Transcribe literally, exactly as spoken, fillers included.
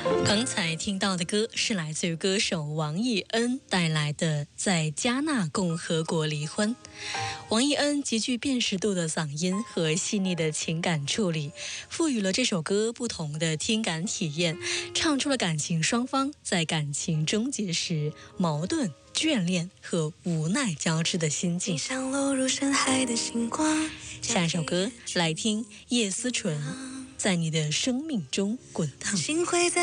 刚才听到的歌是来自于歌手王艺恩带来的《在加纳共和国离婚》。王艺恩极具辨识度的嗓音和细腻的情感处理，赋予了这首歌不同的听感体验，唱出了感情双方在感情终结时矛盾、眷恋和无奈交织的心境。 像落入深海的星光。 下一首歌来听叶思纯，在你的生命中滚烫。 心会在